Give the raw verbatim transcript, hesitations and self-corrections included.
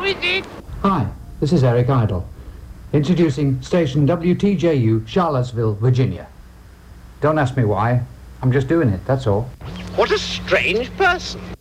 is it? Hi, this is Eric Idle, introducing station W T J U, Charlottesville, Virginia. Don't ask me why. I'm just doing it, that's all. What a strange person.